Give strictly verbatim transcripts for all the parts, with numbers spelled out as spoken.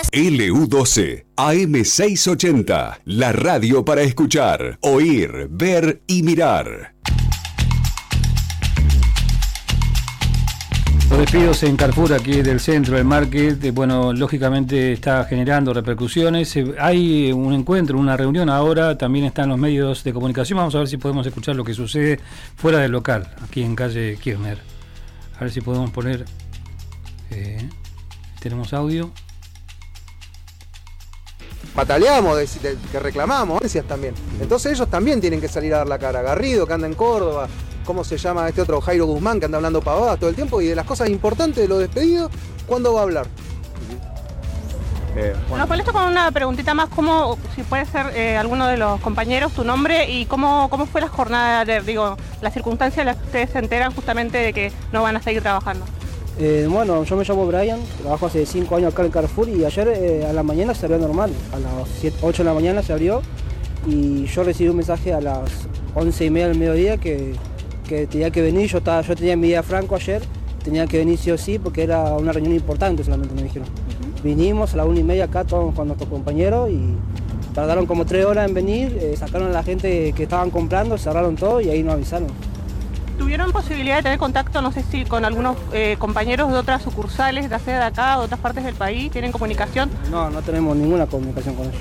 L U doce, A M seiscientos ochenta, la radio para escuchar, oír, ver y mirar. Los despidos en Carrefour, aquí del centro del market, bueno, lógicamente está generando repercusiones. Hay un encuentro, una reunión ahora, también están los medios de comunicación. Vamos a ver si podemos escuchar lo que sucede fuera del local, aquí en calle Kirchner. A ver si podemos poner... Eh, tenemos audio. Pataleamos, de, de, que reclamamos, decías también. Entonces ellos también tienen que salir a dar la cara. Garrido, que anda en Córdoba, ¿cómo se llama este otro? Jairo Guzmán, que anda hablando pavadas todo el tiempo, y de las cosas importantes de los despedidos, ¿cuándo va a hablar? Eh, bueno. Nos molesto con una preguntita más, ¿cómo, si puede ser eh, alguno de los compañeros, tu nombre y cómo, cómo fue la jornada, de, digo, las circunstancias en las que ustedes se enteran justamente de que no van a seguir trabajando? Eh, bueno, yo me llamo Brian, trabajo hace cinco años acá en Carrefour y ayer eh, a la mañana se abrió normal, a las siete, ocho de la mañana se abrió y yo recibí un mensaje a las once y media del mediodía que, que tenía que venir, yo, estaba, yo tenía mi día franco ayer, tenía que venir sí o sí porque era una reunión importante solamente me dijeron. Uh-huh. Vinimos a la una y media acá todos con nuestros compañeros y tardaron como tres horas en venir, eh, sacaron a la gente que estaban comprando, cerraron todo y ahí nos avisaron. ¿Tuvieron posibilidad de tener contacto, no sé si con algunos eh, compañeros de otras sucursales, ya sea de acá o de otras partes del país? ¿Tienen comunicación? No, no tenemos ninguna comunicación con ellos.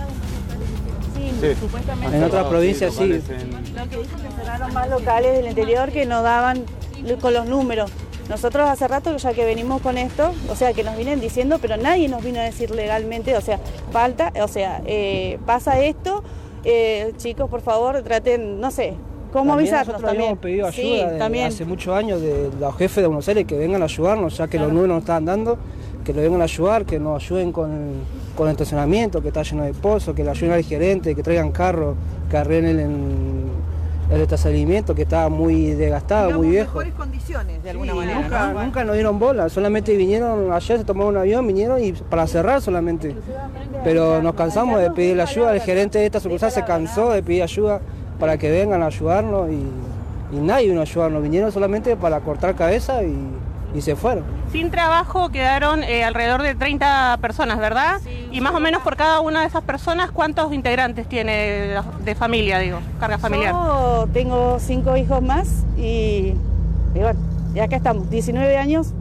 Sí, sí. Supuestamente. En otras provincias sí. Lo que dicen que cerraron más locales del interior que nos daban con los números. Nosotros hace rato ya que venimos con esto, o sea que nos vienen diciendo, pero nadie nos vino a decir legalmente, o sea, falta, o sea, eh, pasa esto, eh, chicos, por favor, traten, no sé. ¿Cómo también avisarnos? Nosotros habíamos pedido ayuda sí, de, también. hace muchos años de los jefes de Buenos Aires que vengan a ayudarnos, ya que claro. Los números nos estaban dando, que lo vengan a ayudar, que nos ayuden con, con el estacionamiento, que está lleno de pozos, que le ayuden al gerente, que traigan carros, que arreglen el, el estacionamiento, que estaba muy desgastado, digamos, muy viejo. Mejores condiciones, de alguna sí, manera. Nunca, ¿no? nunca nos dieron bola, solamente vinieron, ayer se tomaron un avión, vinieron y para cerrar solamente. Pero nos cansamos de pedir ayuda, el gerente de esta sucursal se cansó de pedir ayuda para que vengan a ayudarnos y... Y nadie vino a ayudarnos, vinieron solamente para cortar cabeza y, y se fueron. Sin trabajo quedaron eh, alrededor de treinta personas, ¿verdad? Sí, y más o menos por cada una de esas personas, ¿cuántos integrantes tiene de, de familia, digo, carga familiar? Yo tengo cinco hijos más y, y bueno, y acá estamos, diecinueve años.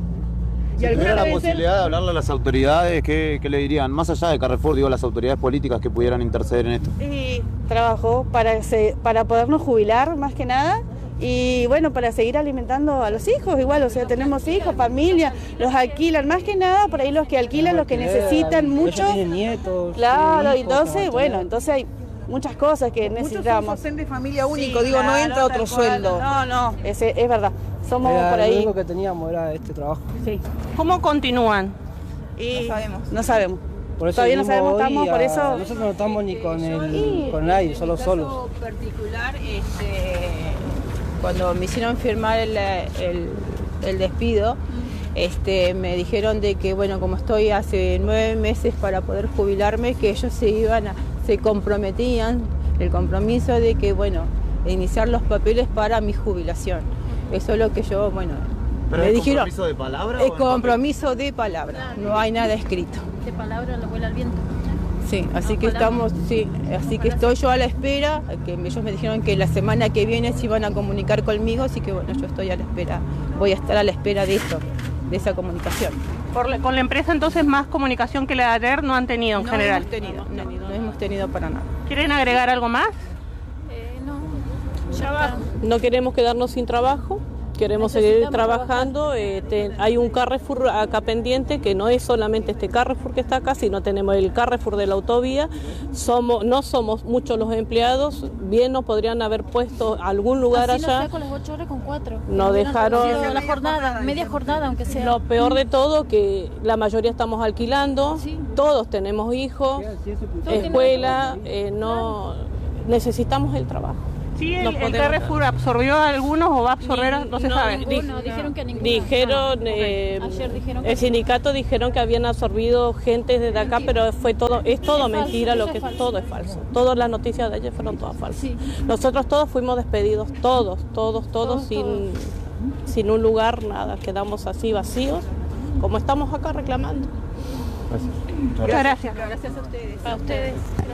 Si tuviera la posibilidad de hablarle a las autoridades, ¿qué, ¿qué le dirían? Más allá de Carrefour, digo, las autoridades políticas que pudieran interceder en esto. Y trabajo para, se, para podernos jubilar más que nada y bueno, para seguir alimentando a los hijos igual, o sea, tenemos hijos, familia, los alquilan, más que nada, por ahí los que alquilan, los que necesitan mucho. Ellos tienen nietos. Claro, tienen hijos, entonces, bueno, entonces hay muchas cosas que muchos necesitamos. Muchos de familia único, sí, digo, claro, no entra otro sueldo. No, no, es, es verdad. Somos era por ahí. Lo único que teníamos era este trabajo. Sí. ¿Cómo continúan? Y no sabemos. No sabemos. Por eso todavía no sabemos, estamos, a... por eso. Nosotros no estamos ni con el con nadie, solo solos. En caso particular, este, cuando me hicieron firmar el, el, el despido, este, me dijeron de que bueno, como estoy hace nueve meses para poder jubilarme, que ellos se iban a, se comprometían, el compromiso de que bueno, iniciar los papeles para mi jubilación. Eso es lo que yo, bueno, ¿Pero me es dijeron. ¿Compromiso de palabra? Es compromiso de palabra, claro, no hay nada escrito. De palabra lo vuela al viento. Sí, así que estamos, sí, así que estoy yo a la espera, que ellos me dijeron que la semana que viene se iban a comunicar conmigo, así que bueno, yo estoy a la espera, voy a estar a la espera de eso, de esa comunicación. Por la, con la empresa entonces más comunicación que la de ayer no han tenido en no general. Hemos tenido, no, no hemos tenido para nada. ¿Quieren agregar algo más? Eh, no. Ya va. No queremos quedarnos sin trabajo. Queremos seguir trabajando, eh, te, hay un Carrefour acá pendiente que no es solamente este Carrefour que está acá, sino tenemos el Carrefour de la autovía, somos, no somos muchos los empleados, bien nos podrían haber puesto algún lugar así allá. Nos con las ocho horas con cuatro. Nos dejaron la jornada, media jornada aunque sea. Lo peor de todo que la mayoría estamos alquilando, sí. Todos tenemos hijos, sí, sí, sí, escuela, eh, no necesitamos el trabajo. Sí, el, no el Carrefour absorbió a algunos o va a absorber, Ni, no se no, sabe. Ninguno, dijeron que ninguno. Dijeron, no, eh, Ayer dijeron que el sindicato dijeron que habían absorbido gente desde acá, pero fue todo, es todo es mentira, falso, lo que es todo es falso. Todas las noticias de ayer fueron todas falsas. Sí. Nosotros todos fuimos despedidos, todos, todos, todos, todos sin, todos. sin un lugar, nada, quedamos así vacíos, como estamos acá reclamando. Muchas gracias. Gracias a ustedes. A ustedes.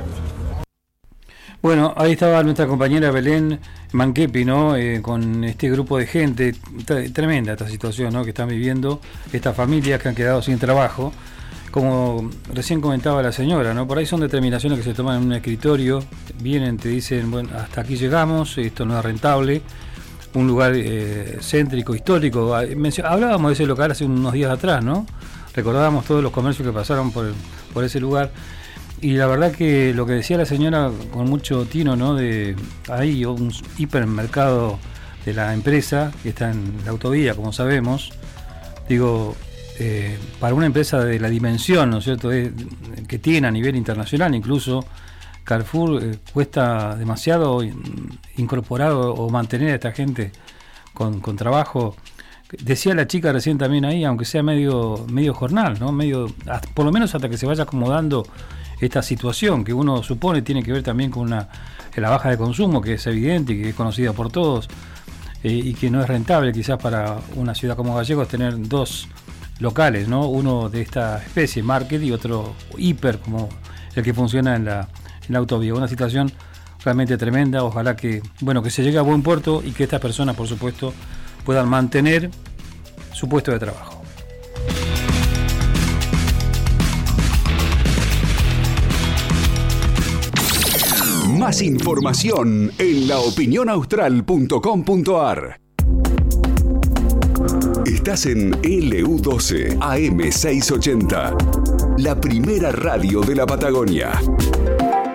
Bueno, ahí estaba nuestra compañera Belén Manquepi, ¿no? Eh, con este grupo de gente, t- tremenda esta situación, ¿no? Que están viviendo estas familias que han quedado sin trabajo. Como recién comentaba la señora, ¿no? Por ahí son determinaciones que se toman en un escritorio, vienen, te dicen, bueno, hasta aquí llegamos, esto no es rentable, un lugar eh, céntrico, histórico. Hablábamos de ese local hace unos días atrás, ¿no? Recordábamos todos los comercios que pasaron por, por ese lugar. Y la verdad que lo que decía la señora con mucho tino, ¿no? De ahí un hipermercado de la empresa que está en la autovía, como sabemos. Digo, eh, para una empresa de la dimensión, ¿no es cierto?, de, que tiene a nivel internacional, incluso Carrefour, eh, cuesta demasiado incorporar o, o mantener a esta gente con, con trabajo. Decía la chica recién también ahí, aunque sea medio medio jornal, ¿no? Medio, por lo menos hasta que se vaya acomodando esta situación que uno supone tiene que ver también con una la baja de consumo, que es evidente y que es conocida por todos, eh, y que no es rentable quizás para una ciudad como Gallegos tener dos locales, ¿no? Uno de esta especie, market, y otro hiper, como el que funciona en la, en la autovía. Una situación realmente tremenda. Ojalá que, bueno, que se llegue a buen puerto y que estas personas, por supuesto, puedan mantener su puesto de trabajo. Más información en la opinión austral punto com punto a r. Estás en L U doce A M seiscientos ochenta, la primera radio de la Patagonia.